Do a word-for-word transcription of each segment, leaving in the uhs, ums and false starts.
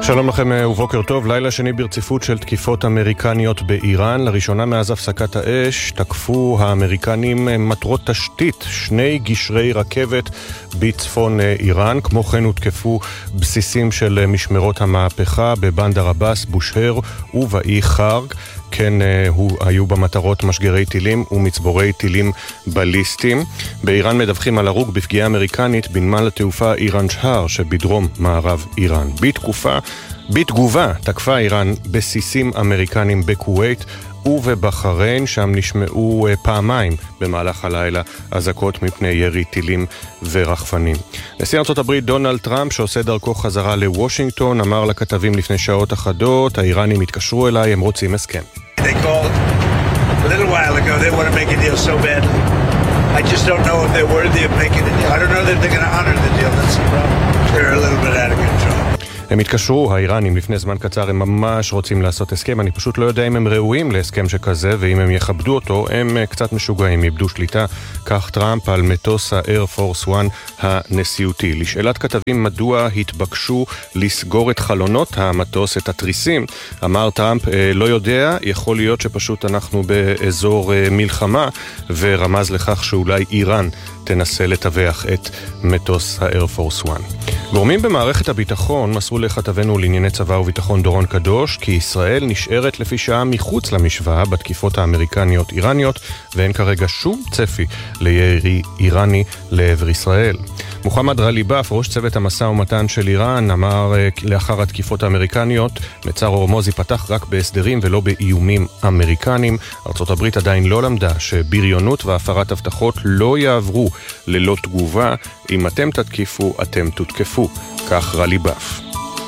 שלום לכם ובוקר טוב. לילה שני ברציפות של תקיפות אמריקניות באיראן. לראשונה מאז הפסקת האש תקפו האמריקנים מטרות תשתית, שני גשרי רכבת בצפון איראן. כמו כן הותקפו בסיסים של משמרות המהפכה בבנדר עבאס, בושהר ובאי חרג. כן הוא, היו במטרות משגרי טילים ומצבורי טילים בליסטיים. באיראן מדווחים על הרוג בפגיעה אמריקנית בנמל התעופה איראן שהר שבדרום מערב איראן. בתקופה, בתגובה תקפה איראן בסיסים אמריקנים בכווית ובבחריין, שם נשמעו פעמיים במהלך הלילה אזעקות מפני ירי טילים ורחפנים. נשיא ארצות הברית דונלד טראמפ, שעושה דרכו חזרה לוושינגטון, אמר לכתבים לפני שעות אחדות, האיראנים התקשרו אליי, הם רוצים הסכם. They called a little while ago. They want to make a deal so badly. I just don't know if they're worthy of making a deal. I don't know that they're going to honor the deal. That's the problem. They're a little bit out of control. הם התקשרו, האיראנים, לפני זמן קצר, הם ממש רוצים לעשות הסכם. אני פשוט לא יודע אם הם ראויים להסכם שכזה, ואם הם יכבדו אותו, הם קצת משוגעים, איבדו שליטה. כך טראמפ על מטוס האייר פורס וואן הנשיאותי. לשאלת כתבים מדוע התבקשו לסגור את חלונות המטוס, את התריסים, אמר טראמפ, לא יודע, יכול להיות שפשוט אנחנו באזור מלחמה, ורמז לכך שאולי איראן תנסה לטווח את מטוס האייר פורס וואן. גורמים במערכת הביטחון מסרו לכתבנו לענייני צבא וביטחון דורון קדוש כי ישראל נשארת לפי שעה מחוץ למשוואה בתקיפות האמריקניות איראניות, ואין כרגע שום צפי לירי איראני לעבר ישראל. מוחמד רליבאף, ראש צוות המשא ומתן של איראן, אמר לאחר התקיפות האמריקניות, מצר הורמוז ייפתח רק בהסדרים ולא באיומים אמריקנים. ארצות הברית עדיין לא למדה שבריונות והפרת הבטחות לא יעברו ללא תגובה. אם אתם תתקיפו, אתם תותקפו. כך רליבאף.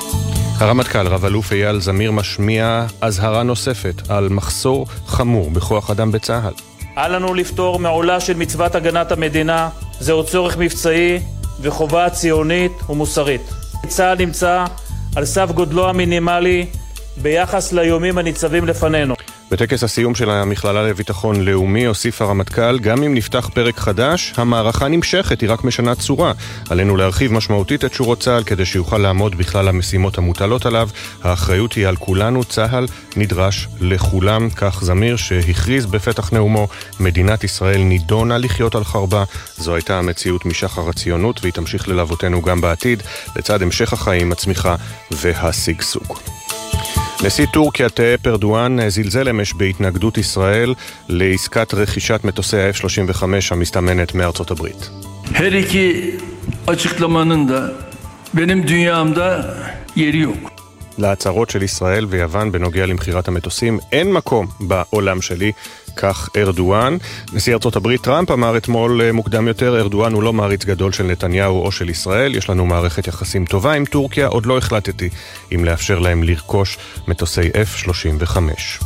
הרמטכ"ל רב אלוף אייל זמיר משמיע הזהרה נוספת על מחסור חמור בכוח אדם בצה"ל. אל לנו לפתור מעולה של מצוות הגנת המדינה, זהו צורך מבצעי וחובה ציונית ומוסרית. צה"ל נמצא על סף גודלו המינימלי ביחס לאיומים הניצבים לפנינו. בטקס הסיום של המכללה לביטחון לאומי הוסיף הרמטכ"ל, גם אם נפתח פרק חדש, המערכה נמשכת, היא רק משנה צורה. עלינו להרחיב משמעותית את שורות צה"ל כדי שיוכל לעמוד בכלל המשימות המוטלות עליו. האחריות היא על כולנו, צה"ל נדרש לכולם. כך זמיר שהכריז בפתח נאומו, מדינת ישראל נידונה לחיות על חרבה. זו הייתה המציאות משחר הציונות והיא תמשיך ללוותנו גם בעתיד, לצד המשך החיים, הצמיחה והשגשוג. נשיא טורקיה טאיפ ארדואן זלזל אמש בהתנגדות ישראל לעסקת רכישת מטוסי ה-אף שלושים וחמש המסתמנת מארצות הברית. Her iki açıklamanın da benim dünyamda yeri yok. להצהרות של ישראל ויוון בנוגע למחירת המטוסים אין מקום בעולם שלי, כך ארדואן. נשיא ארצות הברית טראמפ אמר אתמול מוקדם יותר, ארדואן הוא לא מעריץ גדול של נתניהו או של ישראל, יש לנו מערכת יחסים טובה עם טורקיה, עוד לא החלטתי אם לאפשר להם לרכוש מטוסי אף שלושים וחמש.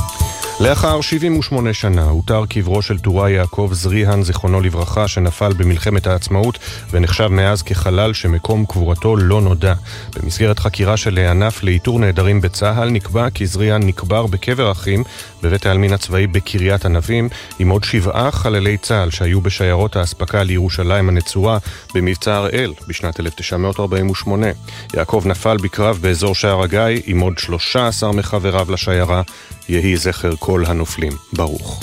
לאחר שבעים ושמונה שנה הותר קברו של טוראי יעקב זריהן זיכרונו לברכה, שנפל במלחמת העצמאות ונחשב מאז כחלל שמקום קבורתו לא נודע. במסגרת חקירה של הענף לאיתור נעדרים בצה"ל נקבע כי זריהן נקבר בקבר אחים בבית העלמין הצבאי בקריית ענבים עם עוד שבעה חללי צה"ל שהיו בשיירות האספקה לירושלים הנצורה במבצע הראל בשנת אלף תשע מאות ארבעים ושמונה. יעקב נפל בקרב באזור שער הגיא עם עוד שלושה עשר מחבריו לשיירה. יהי זכר כל הנופלים ברוך.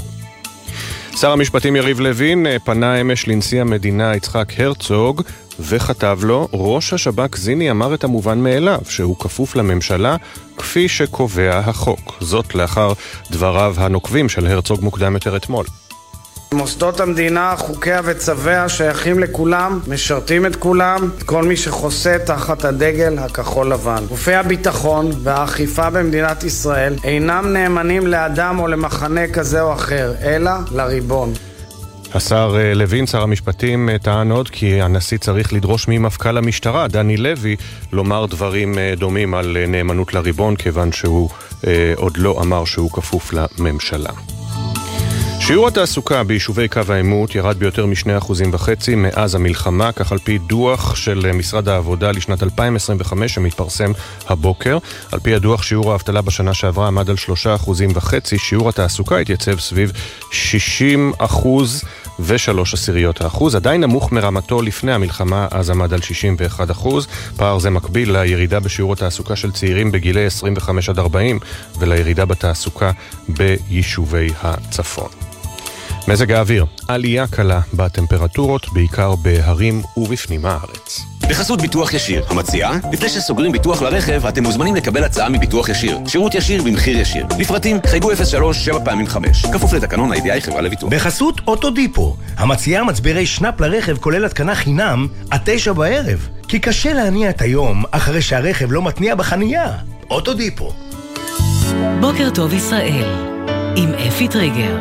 שר המשפטים יריב לוין פנה אמש לנשיא המדינה יצחק הרצוג וכתב לו, ראש השב"כ זיני אמר את המובן מאליו, שהוא כפוף לממשלה כפי שקובע החוק. זאת לאחר דבריו הנוקבים של הרצוג מוקדם יותר אתמול. מוסדות המדינה, חוקיה וצוויה שייכים לכולם, משרתים את כולם, את כל מי שחוסה תחת הדגל הכחול לבן. גופי הביטחון והאכיפה במדינת ישראל אינם נאמנים לאדם או למחנה כזה או אחר, אלא לריבון. השר לוין, שר המשפטים, טען עוד כי הנשיא צריך לדרוש ממפכ"ל המשטרה, דני לוי, לומר דברים דומים על נאמנות לריבון, כיוון שהוא אה, עוד לא אמר שהוא כפוף לממשלה. שיעור התעסוקה ביישובי קו העימות ירד ביותר משני אחוזים וחצי מאז המלחמה, כך על פי דוח של משרד העבודה לשנת אלפיים עשרים וחמש שמתפרסם הבוקר. על פי הדוח, שיעור האבטלה בשנה שעברה עמד על שלושה אחוזים וחצי, שיעור התעסוקה התייצב סביב שישים אחוז ושלוש עשיריות האחוז, עדיין נמוך מרמתו לפני המלחמה, אז עמד על שישים ואחד אחוז. פער זה מקביל לירידה בשיעור התעסוקה של צעירים בגילי עשרים וחמש עד ארבעים ולירידה בתעסוקה ביישובי הצפון. מזג האוויר, עלייה קלה בטמפרטורות, בעיקר בהרים ובפנים הארץ. בחסות ביטוח ישיר, המציעה, לפני שסוגרים ביטוח לרכב, אתם מוזמנים לקבל הצעה מביטוח ישיר. שירות ישיר במחיר ישיר. לפרטים, חייגו אפס שלוש שבע פעמים חמש. כפוף לתקנון ה-איי די איי חברה לביטוח. בחסות אוטודיפו, המציעה מצברי שנאפ לרכב כולל התקנה חינם עד תשע בערב. כי קשה להניע את היום אחרי שהרכב לא מתניע בחנייה. אוטודיפו. בוקר טוב ישראל, עם אפי טריגר.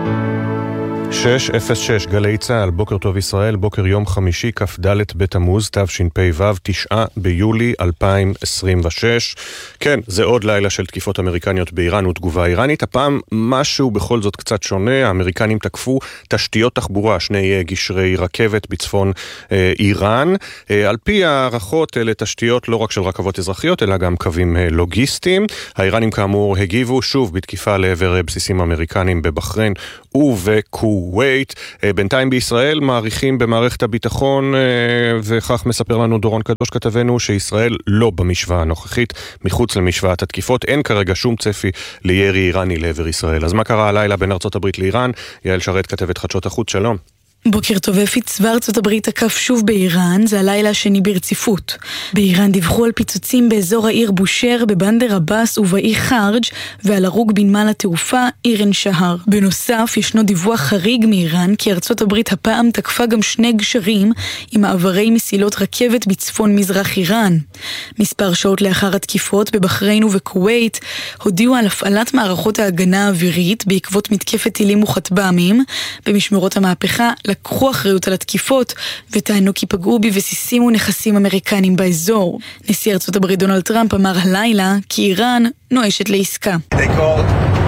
שש אפס שש גלי צהל, בוקר טוב ישראל, בוקר יום חמישי, כ"ד בתמוז, תשפ"ו, תשעה ביולי אלפיים עשרים ושש. כן, זה עוד לילה של תקיפות אמריקניות באיראן ותגובה איראנית. הפעם משהו בכל זאת קצת שונה, האמריקנים תקפו תשתיות תחבורה, שני גשרי רכבת בצפון אה, איראן. אה, על פי הערכות, אלה תשתיות לא רק של רכבות אזרחיות, אלא גם קווים אה, לוגיסטיים. האיראנים כאמור הגיבו שוב בתקיפה לעבר בסיסים אמריקנים בבחריין ובכווית. בינתיים בישראל מעריכים במערכת הביטחון, וכך מספר לנו דורון קדוש כתבנו, שישראל לא במשוואה הנוכחית, מחוץ למשוואת התקיפות. אין כרגע שום צפי לירי איראני לעבר ישראל. אז מה קרה הלילה בין ארצות הברית לאיראן? יעל שרת, כתבת חדשות החוץ, שלום. בוקר טוב אפי, צבא ארצות הברית תקף שוב באיראן, זה הלילה השני ברציפות. באיראן דיווחו על פיצוצים באזור העיר בושר, בבנדר עבאס ובאי חרג' ועל הרוג בנמל התעופה אירן שהר. בנוסף, ישנו דיווח חריג מאיראן, כי ארצות הברית הפעם תקפה גם שני גשרים עם מעברי מסילות רכבת בצפון מזרח איראן. מספר שעות לאחר התקיפות בבחריין ובכווית, הודיעו על הפעלת מערכות ההגנה האווירית בעקבות מתקפת טילים וכטב"מים. במשמרות המהפכה לקחו אחריות על התקיפות וטענו כי פגעו בבסיסים ונכסים אמריקנים באזור. נשיא ארצות הברית דונלד טראמפ אמר הלילה כי איראן נואשת לעסקה. They called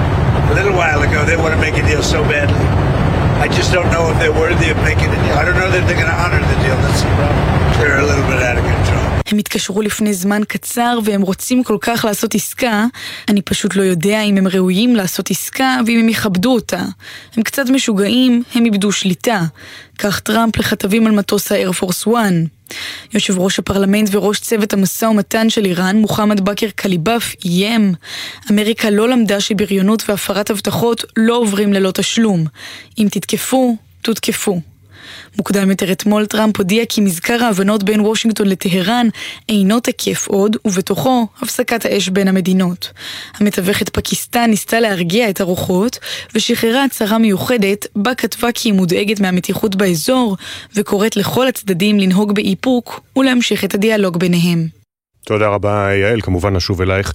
a little while ago. They want to make a deal so badly. I just don't know if they're worthy of making a deal. I don't know that they're going to honor the deal. That's the problem. They're a little bit out of control. הם התקשרו לפני זמן קצר והם רוצים כל כך לעשות עסקה. אני פשוט לא יודע אם הם ראויים לעשות עסקה ואם הם יכבדו אותה. הם קצת משוגעים, הם איבדו שליטה. כך טראמפ לכתבים על מטוס האייר פורס וואן. יושב ראש הפרלמנט וראש צוות המשא ומתן של איראן, מוחמד בכר קליבאף, איים. אמריקה לא למדה שבריונות והפרת הבטחות לא עוברים ללא תשלום. אם תתקפו, תותקפו. מוקדם יותר אתמול טראמפ הודיע כי מזכר ההבנות בין וושינגטון לטהרן אינו תקף עוד, ובתוכו הפסקת האש בין המדינות. המתווכת פקיסטן ניסתה להרגיע את הרוחות ושחררה הצהרה מיוחדת בה כתבה כי היא מודאגת מהמתיחות באזור וקוראת לכל הצדדים לנהוג באיפוק ולהמשיך את הדיאלוג ביניהם. תודה רבה יעל, כמובן נשוב אלייך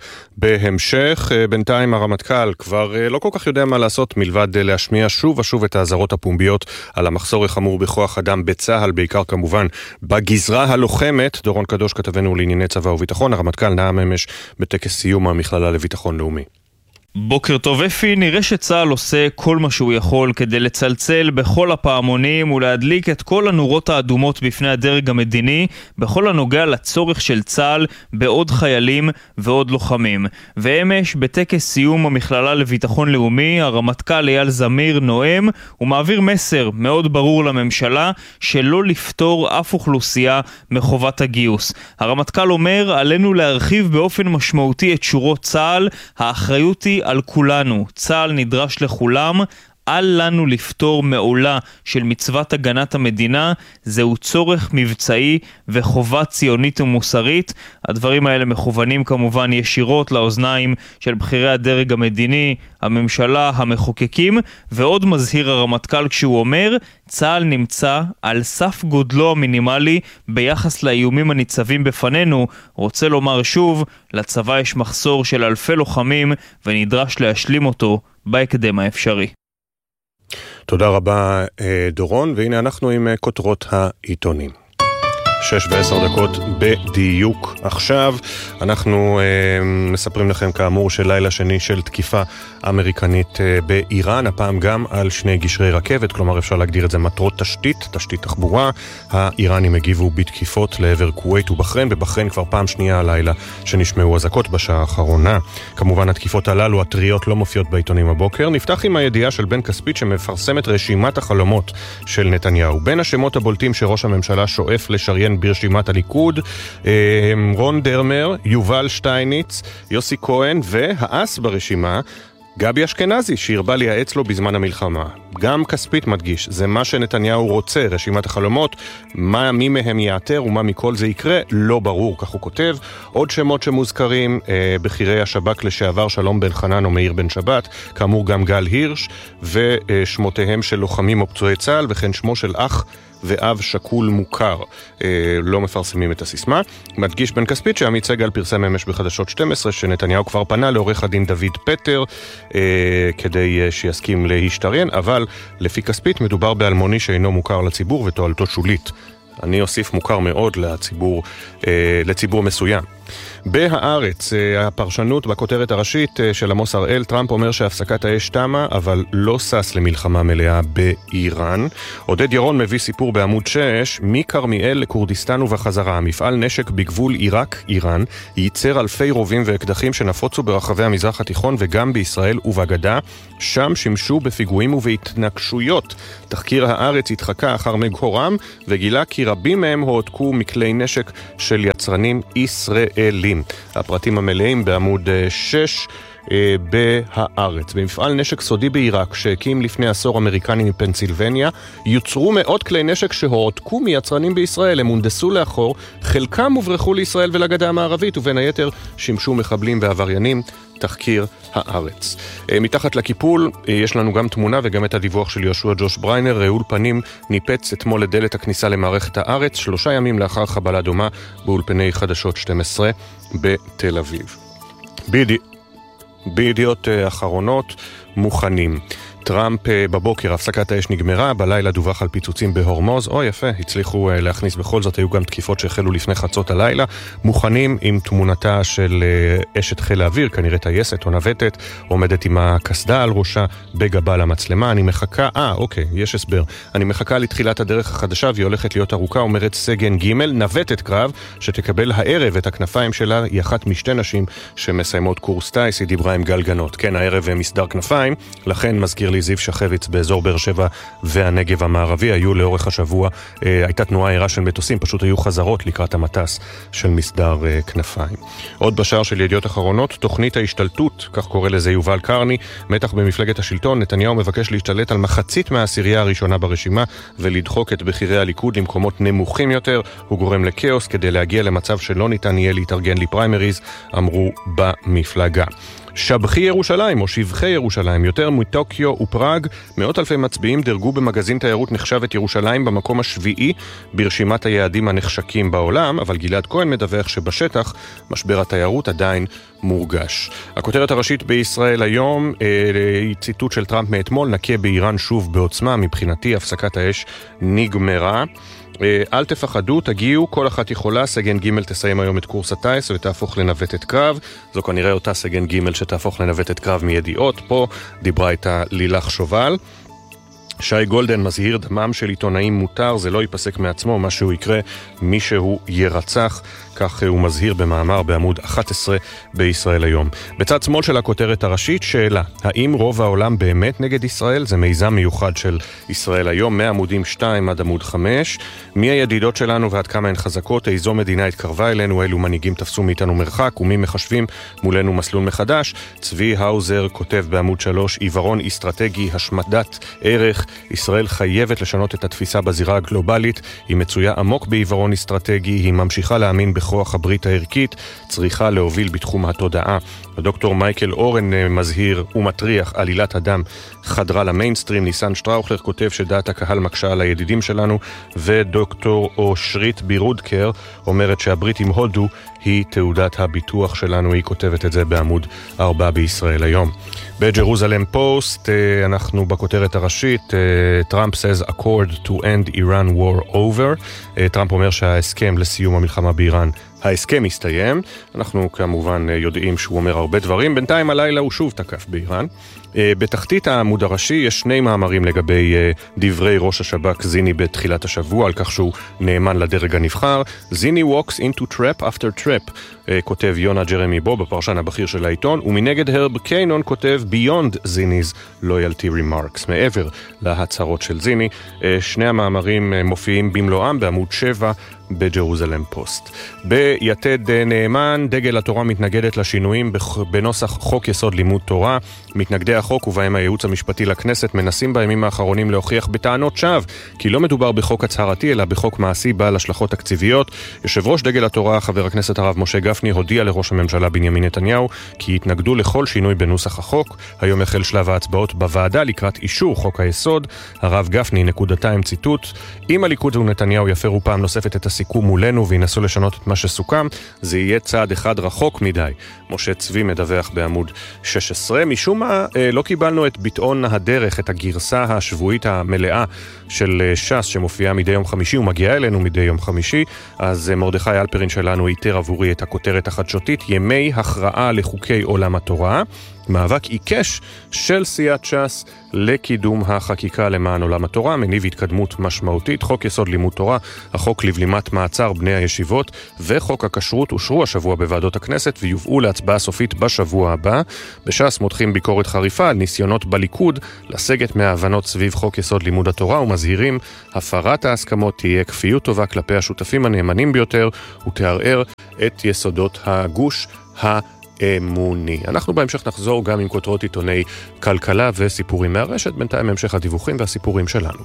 בהמשך. בינתיים הרמטכ"ל כבר לא כל כך יודע מה לעשות מלבד להשמיע שוב ושוב את האזהרות הפומביות על המחסור החמור בכוח אדם בצה"ל, בעיקר כמובן בגזרה הלוחמת. דורון קדוש כתבנו לענייני צבא וביטחון. הרמטכ"ל נאם אמש בטקס סיום המכללה לביטחון לאומי. בוקר טוב אפי, נראה שצה"ל עושה כל מה שהוא יכול כדי לצלצל בכל הפעמונים ולהדליק את כל הנורות האדומות בפני הדרג המדיני בכל הנוגע לצורך של צה"ל בעוד חיילים ועוד לוחמים. ואמש בטקס סיום המכללה לביטחון לאומי, הרמטכ"ל אייל זמיר נואם ומעביר מסר מאוד ברור לממשלה שלא לפתור אף אוכלוסייה מחובת הגיוס. הרמטכ"ל אומר, עלינו להרחיב באופן משמעותי את שורות צה"ל, האחריות היא על כולנו, צה"ל נדרש לכולם, אל לנו לפתור מעולה של מצוות הגנת המדינה, זהו צורך מבצעי וחובה ציונית ומוסרית. הדברים האלה מכוונים כמובן ישירות לאוזניים של בכירי הדרג המדיני, הממשלה, המחוקקים, ועוד מזהיר הרמטכ"ל כשהוא אומר, צה"ל נמצא על סף גודלו המינימלי ביחס לאיומים הניצבים בפנינו. רוצה לומר שוב, לצבא יש מחסור של אלפי לוחמים ונדרש להשלים אותו בהקדם האפשרי. תודה רבה דורון, והנה אנחנו עם כותרות העיתונים. שש ועשר דקות בדיוק. עכשיו אנחנו אה, מספרים לכם כאמור של לילה שני של תקיפה אמריקנית אה, באיראן, הפעם גם על שני גשרי רכבת, כלומר אפשר להגדיר את זה מטרות תשתית, תשתית תחבורה. האיראנים הגיבו בתקיפות לעבר כווית ובחריין, בבחריין כבר פעם שנייה הלילה שנשמעו אזעקות בשעה האחרונה. כמובן התקיפות הללו, הטריות, לא מופיעות בעיתונים הבוקר. נפתח עם הידיעה של בן כספית שמפרסמת רשימת החלומות של נתניהו. בין השמות הבולטים שראש הממשלה שואף לשריין ברשימת הליכוד, רון דרמר, יובל שטייניץ, יוסי כהן, והאס ברשימה גבי אשכנזי, שהרבה לייעץ לו בזמן המלחמה. גם כספית מדגיש, זה מה שנתניהו רוצה, רשימת החלומות, מה מי מהם יעתר ומה מכל זה יקרה, לא ברור, כך הוא כותב. עוד שמות שמוזכרים, אה, בחירי השב"כ לשעבר שלום בן חנן או מאיר בן שבת, כאמור גם גל הירש, ושמותיהם של לוחמים או פצועי צה"ל, וכן שמו של אח ואב שקול מוכר. אה, לא מפרסמים את הסיסמה. מדגיש בן כספית שעמית סגל פרסם אמש בחדשות שתים עשרה שנתניהו כבר פנה לעורך הדין דוד פטר אה, כדי אה, שיסכים להשתריין, אבל לפי כספית מדובר באלמוני שאינו מוכר לציבור ותועלתו שולית. אני אוסיף מוכר מאוד לציבור, אה, לציבור מסוים. בהארץ, הפרשנות בכותרת הראשית של עמוס הראל, טראמפ אומר שהפסקת האש תמה, אבל לא סס למלחמה מלאה באיראן. עודד ירון מביא סיפור בעמוד שש, מכרמיאל לקורדיסטן ובחזרה. מפעל נשק בגבול עיראק-איראן ייצר אלפי רובים ואקדחים שנפוצו ברחבי המזרח התיכון וגם בישראל ובגדה. שם שימשו בפיגועים ובהתנגשויות. תחקיר הארץ התחקה אחר מגהורם וגילה כי רבים מהם הועתקו מכלי נשק של יצרנים ישראלים. הפרטים המלאים בעמוד שש בהארץ. במפעל נשק סודי בעיראק שהקים לפני עשור אמריקני מפנסילבניה, יוצרו מאות כלי נשק שהועתקו מיצרנים בישראל. הם הונדסו לאחור, חלקם הוברחו לישראל ולגדה המערבית, ובין היתר שימשו מחבלים ועבריינים. תחקיר הארץ. מתחת לקיפול יש לנו גם תמונה וגם את הדיווח של יהושע ג'וש בריינר. רעול פנים ניפץ אתמול לדלת הכניסה למערכת הארץ, שלושה ימים לאחר חבלה דומה באולפני חדשות שתים עשרה בתל אביב. בידי... בידיעות אחרונות מוכנים. טראמפ בבוקר, הפסקת האש נגמרה, בלילה דווח על פיצוצים בהורמוז, או יפה, הצליחו להכניס בכל זאת, היו גם תקיפות שהחלו לפני חצות הלילה, מוכנים עם תמונתה של אשת חיל האוויר, כנראה טייסת או נווטת, עומדת עם הקסדה על ראשה, בגבה למצלמה. אני מחכה, אה, אוקיי, יש הסבר, אני מחכה לתחילת הדרך החדשה, והיא הולכת להיות ארוכה, אומרת סגן ג', נווטת קרב, שתקבל הערב את הכנפיים שלה, היא אחת משתי נשים שמסיימות קורס טייס, היא דיברה עם גלגנות. כן, הערב מסדר כנפיים, לכן מזכיר לי זיו שחביץ באזור באר שבע והנגב המערבי, היו לאורך השבוע, אה, הייתה תנועה עירה של מטוסים, פשוט היו חזרות לקראת המטס של מסדר אה, כנפיים. עוד בשער של ידיעות אחרונות, תוכנית ההשתלטות, כך קורא לזה יובל קרני, מתח במפלגת השלטון, נתניהו מבקש להשתלט על מחצית מהעשירייה הראשונה ברשימה, ולדחוק את בחירי הליכוד למקומות נמוכים יותר, הוא גורם לקאוס כדי להגיע למצב שלא ניתן יהיה להתארגן לפריימריז, אמרו במפלגה. שבחי ירושלים או שבחי ירושלים, יותר מטוקיו ופראג, מאות אלפי מצביעים דרגו במגזין תיירות נחשב את ירושלים במקום השביעי ברשימת היעדים הנחשקים בעולם, אבל גלעד כהן מדווח שבשטח משבר התיירות עדיין מורגש. הכותרת הראשית בישראל היום, אה, ציטוט של טראמפ מאתמול, נקה באיראן שוב בעוצמה, מבחינתי הפסקת האש נגמרה. אל תפחדו, תגיעו, כל אחת יכולה, סגן ג' תסיים היום את קורס הטייס ותהפוך לנווטת קרב. זו כנראה אותה סגן ג' שתהפוך לנווטת קרב מידיעות. פה דיברה איתה לילך שובל. שי גולדן מזהיר, דמם של עיתונאים מותר, זה לא ייפסק מעצמו, מה שהוא יקרה, מישהו ירצח, כך הוא מזהיר במאמר בעמוד אחת עשרה בישראל היום. בצד שמאל של הכותרת הראשית, שאלה, האם רוב העולם באמת נגד ישראל? זה מיזם מיוחד של ישראל היום, מעמודים שתיים עד עמוד חמש. מי הידידות שלנו ועד כמה הן חזקות? איזו מדינה התקרבה אלינו? אילו מנהיגים תפסו מאיתנו מרחק? ומי מחשבים מולנו מסלול מחדש? צבי האוזר כותב בעמוד שלוש, עיוורון אסטרטגי, השמדת ערך. ישראל חייבת לשנות את התפיסה בזירה הגלובלית, היא מצויה עמוק בעיוורון אסטרטגי, היא ממשיכה להאמין בכוח הברית הערכית צריכה להוביל בתחום התודעה. הדוקטור מייקל אורן מזהיר ומטריח עלילת הדם חדרה למיינסטרים. ניסן שטראוכלר כותב שדעת הקהל מקשה על הידידים שלנו, ודוקטור אושרית בירודקר אומרת שהברית עם הודו היא תעודת הביטוח שלנו. היא כותבת את זה בעמוד ארבע בישראל היום. בג'רוזלם פוסט אנחנו בכותרת הראשית, טראמפ says accord to end Iran war over. טראמפ אומר שההסכם לסיום המלחמה באיראן, ההסכם הסתיים. אנחנו כמובן יודעים שהוא אומר הרבה דברים. בינתיים הלילה הוא שוב תקף באיראן. בתחתית העמוד הראשי יש שני מאמרים לגבי דברי ראש השב"כ זיני בתחילת השבוע, על כך שהוא נאמן לדרג הנבחר. זיני walks into trap after trap, כותב יונה ג'רמי בו בפרשן הבכיר של העיתון, ומנגד הרב קיינון כותב beyond Zini's loyalty remarks, מעבר להצהרות של זיני. שני המאמרים מופיעים במלואם בעמוד שבע בג'רוזלם פוסט. ביתד נאמן, דגל התורה מתנגדת לשינויים בנוסח חוק יסוד לימוד תורה. מתנגדי החוק ובהם הייעוץ המשפטי לכנסת מנסים בימים האחרונים להוכיח בטענות שווא כי לא מדובר בחוק הצהרתי אלא בחוק מעשי בעל השלכות תקציביות. יושב ראש דגל התורה חבר הכנסת הרב משה גפני הודיע לראש הממשלה בנימין נתניהו כי יתנגדו לכל שינוי בנוסח החוק. היום החל שלב ההצבעות בוועדה לקראת אישור חוק היסוד. הרב גפני נקודתה עם ציטוט: אם הליכוד ונתניהו יפרו פעם נוספת את הסיכום מולנו וינסו לשנות את מה שסוכם, זה יהיה צעד אחד רחוק מדי. משה צבי מדווח בעמוד שש עשרה. משום מה לא קיבלנו את ביטאון הדרך, את הגרסה השבועית המלאה של ש"ס שמופיעה מדי יום חמישי ומגיעה אלינו מדי יום חמישי. אז מרדכי אלפרין שלנו איתר עבורי את הכותרת החדשותית: ימי הכרעה לחוקי עולם התורה, מאבק עיקש של סיעת ש"ס לקידום החקיקה למען עולם התורה, מניב התקדמות משמעותית. חוק יסוד לימוד תורה, החוק לבלימת מעצר בני הישיבות וחוק הכשרות אושרו השבוע בוועדות הכנסת ויובאו להצבעה סופית בשבוע הבא. בש"ס מותחים ביקורת חריפה על ניסיונות בליכוד לסגת מההבנות סביב חוק יסוד לימוד התורה ומזהירים הפרת ההסכמות תהיה כפיות טובה כלפי השותפים הנאמנים ביותר ותערער את יסודות הגוש ה אמוני. אנחנו בהמשך נחזור גם עם כותרות עיתוני כלכלה וסיפורים מהרשת. בינתיים המשך הדיווחים והסיפורים שלנו.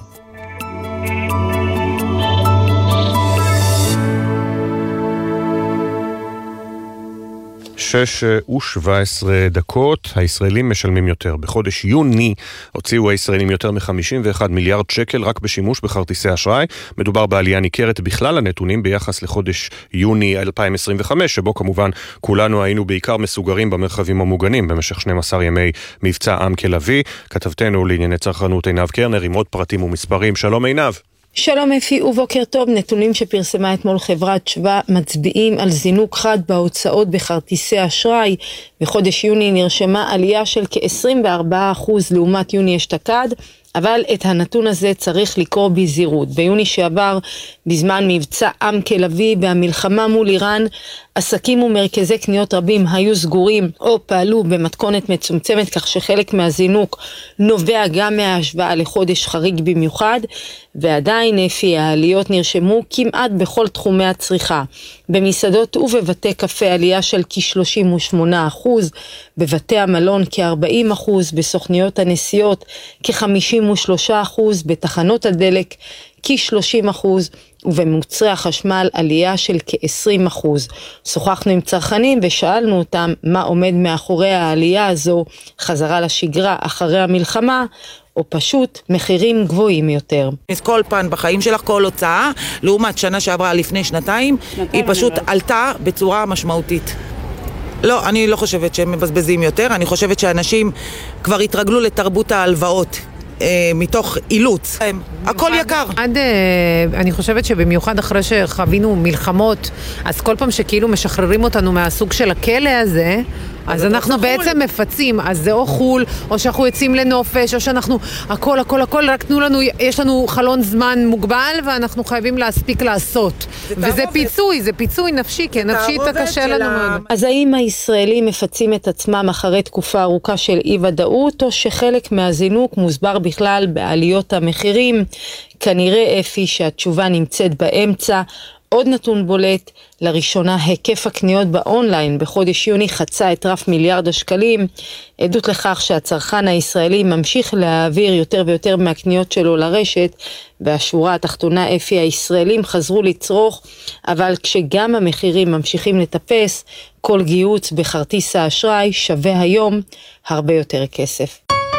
שש ושבע עשרה דקות. הישראלים משלמים יותר. בחודש יוני הוציאו הישראלים יותר מ-חמישים ואחד מיליארד שקל רק בשימוש בכרטיסי אשראי. מדובר בעלייה ניכרת בכלל הנתונים ביחס לחודש יוני אלפיים עשרים וחמש, שבו כמובן כולנו היינו בעיקר מסוגרים במרחבים המוגנים במשך שנים עשר ימי מבצע עם כלבי. כתבתנו לענייני צרכנות עינב קרנר עם עוד פרטים ומספרים. שלום עינב. שלום אפי ובוקר טוב. נתונים שפרסמה אתמול חברת שווה מצביעים על זינוק חד בהוצאות בכרטיסי אשראי. בחודש יוני נרשמה עלייה של כ-עשרים וארבעה אחוז לעומת יוני אשתקד, אבל את הנתון הזה צריך לקרוא בזהירות. ביוני שעבר, בזמן מבצע עם כלבי והמלחמה מול איראן, עסקים ומרכזי קניות רבים היו סגורים או פעלו במתכונת מצומצמת, כך שחלק מהזינוק נובע גם מההשוואה לחודש חריג במיוחד, ועדיין לפי העליות נרשמו כמעט בכל תחומי הצריכה. במסעדות ובבתי קפה עלייה של כ-שלושים ושמונה אחוז, בבתי המלון כ-ארבעים אחוז, בסוכניות הנסיעות כ-חמישים ושלושה אחוז, בתחנות הדלק כ-שלושים אחוז, ובמוצרי החשמל עלייה של כ-עשרים אחוז. שוחחנו עם צרכנים ושאלנו אותם מה עומד מאחורי העלייה הזו, חזרה לשגרה אחרי המלחמה, או פשוט מחירים גבוהים יותר. כל פעם בחיים שלך, כל הוצאה, לעומת שנה שעברה לפני שנתיים, היא פשוט עלתה בצורה משמעותית. לא, אני לא חושבת שהם מבזבזים יותר, אני חושבת שאנשים כבר התרגלו לתרבות ההלוואות. מתוך אילוץ. הכל יקר. עד, אני חושבת שבמיוחד אחרי שחווינו מלחמות, אז כל פעם שכאילו משחררים אותנו מהסוג של הכלא הזה, אז אנחנו בעצם מפצים, אז זה או חול, או שאנחנו יוצאים לנופש, או שאנחנו, הכל, הכל, הכל, רק תנו לנו, יש לנו חלון זמן מוגבל, ואנחנו חייבים להספיק לעשות. וזה פיצוי, זה פיצוי נפשי, כי נפשית קשה לנו מאוד. אז האם הישראלים מפצים את עצמם אחרי תקופה ארוכה של אי ודאות, או שחלק מהזינוק מוסבר בכלל בעליות המחירים? כנראה אפי שהתשובה נמצאת באמצע. עוד נתון בולט, לראשונה היקף הקניות באונליין בחודש יוני חצה את רף מיליארד השקלים, עדות לכך שהצרכן הישראלי ממשיך להעביר יותר ויותר מהקניות שלו לרשת, והשורה התחתונה אפי הישראלים חזרו לצרוך, אבל כשגם המחירים ממשיכים לטפס, כל גיוץ בכרטיס האשראי שווה היום הרבה יותר כסף.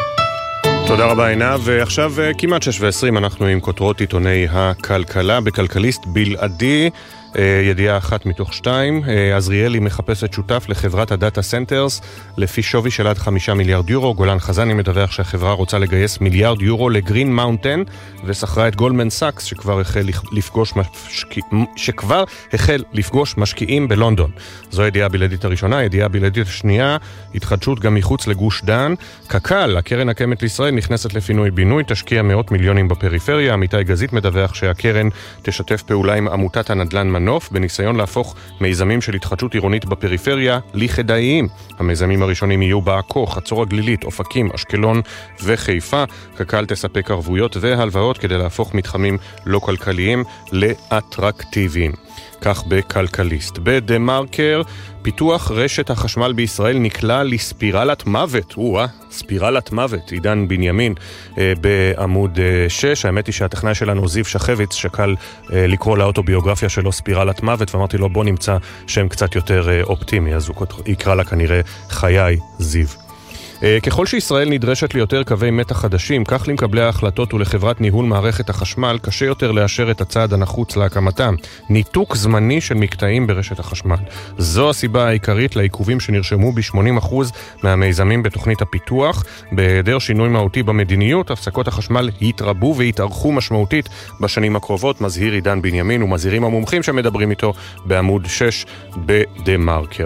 תודה רבה עינה, ועכשיו כמעט שש ועשרים אנחנו עם כותרות עיתוני הכלכלה בכלכליסט בלעדי. ידיעה אחת מתוך שתיים, עזריאלי מחפשת שותף לחברת הדאטה סנטרס לפי שווי של עד חמישה מיליארד יורו. גולן חזני מדווח שהחברה רוצה לגייס מיליארד יורו לגרין מאונטן, וסחרה את גולדמן סאקס שכבר החל לפגוש משקיע... שכבר החל לפגוש משקיעים בלונדון. זו הידיעה הבלעדית הראשונה. הידיעה הבלעדית השנייה, התחדשות גם מחוץ לגוש דן. קק"ל, הקרן הקיימת לישראל, נכנסת לפינוי בינוי, תשקיע מאות מיליונים בפריפריה. עמיתי גזית מדווח שהקרן תשתף פעולה עם עמותת הנדל"ן מנוף בניסיון להפוך מיזמים של התחדשות עירונית בפריפריה לכדאיים. המיזמים הראשונים יהיו בעכו, חצור הגלילית, אופקים, אשקלון וחיפה. קק"ל תספק ערבויות והלוואות כדי להפוך מתחמים לא כלכליים לאטרקטיביים. כך בכלכליסט. בדה-מרקר, פיתוח רשת החשמל בישראל נקלע לספירלת מוות. וואה, ספירלת מוות. עידן בנימין אה, בעמוד אה, שש. האמת היא שהטכנאי שלנו זיו שחביץ שקל אה, לקרוא לאוטוביוגרפיה שלו ספירלת מוות, ואמרתי לו בוא נמצא שם קצת יותר אה, אופטימי, אז הוא יקרא לה כנראה חיי זיו. ככל שישראל נדרשת ליותר קווי מתח חדשים, כך למקבלי ההחלטות ולחברת ניהול מערכת החשמל קשה יותר לאשר את הצעד הנחוץ להקמתם. ניתוק זמני של מקטעים ברשת החשמל. זו הסיבה העיקרית לעיכובים שנרשמו ב-שמונים אחוז מהמיזמים בתוכנית הפיתוח. בהיעדר שינוי מהותי במדיניות, הפסקות החשמל יתרבו ויתארכו משמעותית בשנים הקרובות, מזהיר עידן בנימין ומזהירים המומחים שמדברים איתו בעמוד שש בדה-מרקר.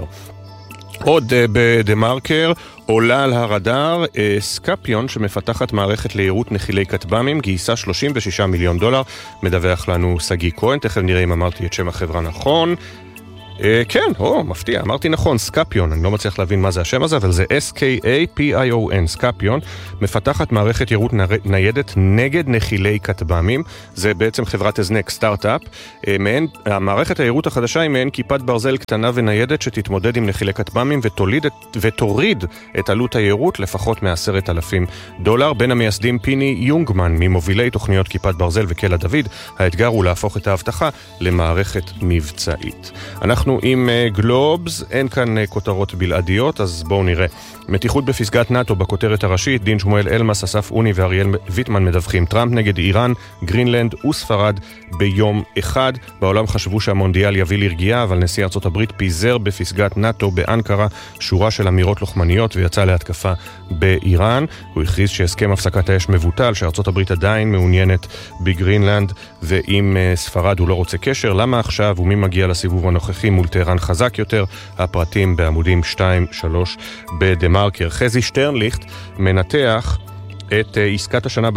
עוד בדה-מרקר, עולה על הרדאר, סקפיון שמפתחת מערכת להירות נחילי כטב"מים, גייסה שלושים ושישה מיליון דולר, מדווח לנו סגי כהן, תכף נראה אם אמרתי את שם החברה נכון. כן, או, מפתיע, אמרתי נכון, סקפיון, אני לא מצליח להבין מה זה השם הזה, אבל זה אס קיי איי פי איי או אן, סקפיון, מפתחת מערכת יירוט ניידת נגד נחילי כטב"מים, זה בעצם חברת הזנק סטארט-אפ, מעין, המערכת היירוט החדשה היא מעין כיפת ברזל קטנה וניידת שתתמודד עם נחילי כטב"מים ותוליד, ותוריד את עלות היירוט לפחות מעשרת אלפים דולר. בין המייסדים פיני יונגמן, ממובילי תוכניות כיפת ברזל וקלע דוד, האתגר הוא להפוך את ההבטחה למערכת מבצעית. אנחנו אנחנו עם גלובס, אין כאן כותרות בלעדיות, אז בואו נראה. מתיחות בפסגת נאטו בכותרת הראשית, דין שמואל אלמס, אסף אוני ואריאל ויטמן מדווחים. טראמפ נגד איראן, גרינלנד וספרד ביום אחד. בעולם חשבו שהמונדיאל יביא לרגיעה, אבל נשיא ארצות הברית פיזר בפסגת נאטו באנקרה שורה של אמירות לוחמניות ויצא להתקפה באיראן. הוא הכריז שהסכם הפסקת האש מבוטל, שארצות הברית עדיין מעוניינת בגרינלנד, ועם ספרד הוא לא רוצה קשר. למה עכשיו ומי מגיע לסיבוב הנוכחי מול טהרן חזק יותר? הפרטים בעמודים שתיים שלוש בדה-מרקר. חזי שטרנליכט מנתח את עסקת השנה